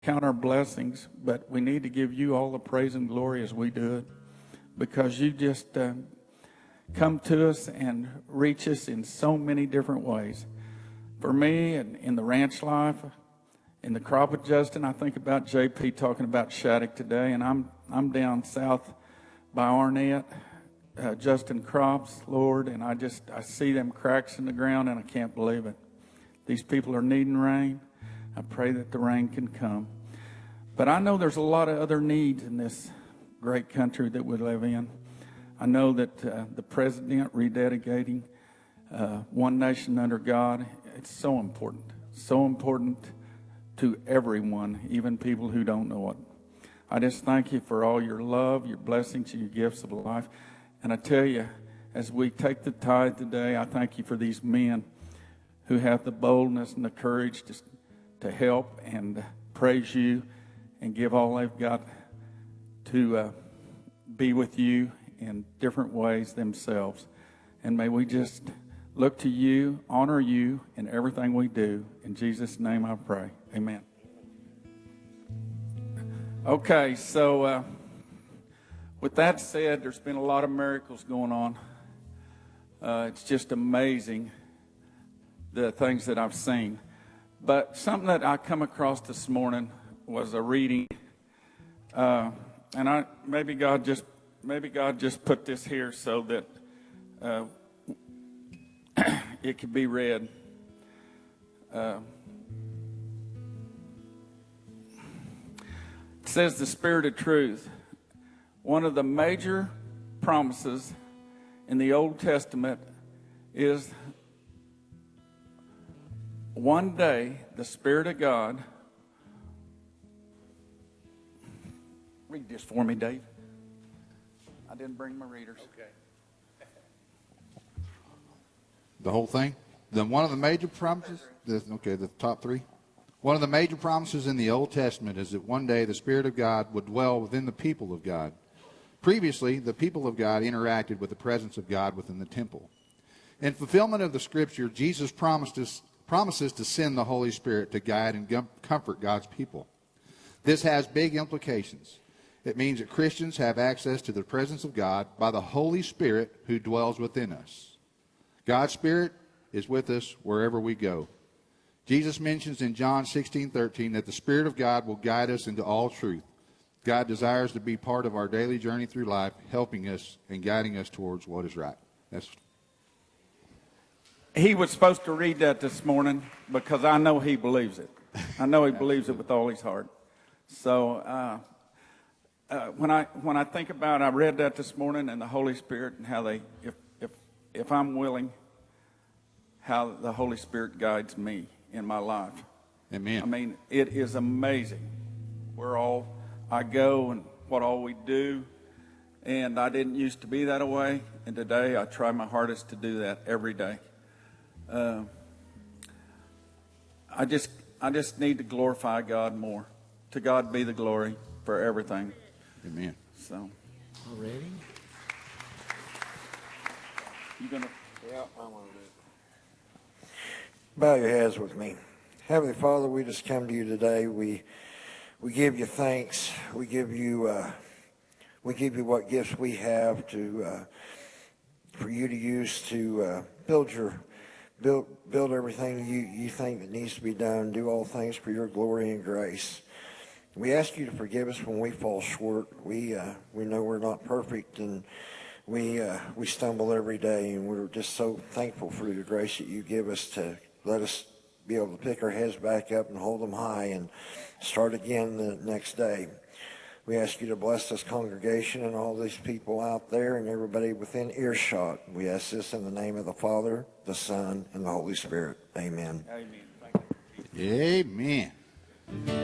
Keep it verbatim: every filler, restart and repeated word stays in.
count our blessings, but we need to give you all the praise and glory as we do it, because you just uh, come to us and reach us in so many different ways. For me, and in the ranch life, in the crop adjusting, I think about J P talking about Shattuck today, and I'm I'm down south by Arnett, uh, adjusting crops, Lord, and I just I see them cracks in the ground, and I can't believe it. These people are needing rain. I pray that the rain can come. But I know there's a lot of other needs in this great country that we live in. I know that uh, the president rededicating uh, one nation under God, it's so important, so important to everyone, even people who don't know it. I just thank you for all your love, your blessings, and your gifts of life. And I tell you, as we take the tithe today, I thank you for these men who have the boldness and the courage to, to help and praise you and give all they've got to uh, be with you in different ways themselves. And may we just look to you, honor you in everything we do. In Jesus' name I pray. Amen. Okay, so uh, with that said, there's been a lot of miracles going on. Uh, it's just amazing the things that I've seen. But something that I come across this morning was a reading, uh, and I maybe God just maybe God just put this here so that uh, it could be read. Uh, it says the Spirit of Truth. One of the major promises in the Old Testament is one day the Spirit of God. Read this for me, Dave. I didn't bring my readers. Okay. The whole thing? Then one of the major promises, the, okay, the top three. One of the major promises in the Old Testament is that one day the Spirit of God would dwell within the people of God. Previously, the people of God interacted with the presence of God within the temple. In fulfillment of the Scripture, Jesus promised us, promises to send the Holy Spirit to guide and comfort God's people. This has big implications. It means that Christians have access to the presence of God by the Holy Spirit who dwells within us. God's Spirit is with us wherever we go. Jesus mentions in John sixteen thirteen that the Spirit of God will guide us into all truth. God desires to be part of our daily journey through life, helping us and guiding us towards what is right. That's He was supposed to read that this morning because I know he believes it. I know he believes it with all his heart. So uh, uh, when I when I think about, I read that this morning, and the Holy Spirit and how they, if if if I'm willing, how the Holy Spirit guides me in my life. Amen. I mean, it is amazing. We're all I go and what all we do, and I didn't used to be that way, and today I try my hardest to do that every day. Uh, I just I just need to glorify God more. To God be the glory for everything. Amen. So, already? You gonna? Yeah, I want to do it. Bow your heads with me. Heavenly Father, we just come to you today. We we give you thanks. We give you uh, we give you what gifts we have to uh, for you to use to uh, build your. Build, build everything you, you think that needs to be done. Do all things for your glory and grace. We ask you to forgive us when we fall short. We uh, we know we're not perfect, and we uh, we stumble every day. And we're just so thankful for the grace that you give us to let us be able to pick our heads back up and hold them high and start again the next day. We ask you to bless this congregation and all these people out there and everybody within earshot. We ask this in the name of the Father, the Son, and the Holy Spirit. Amen. Amen. Thank you. Amen.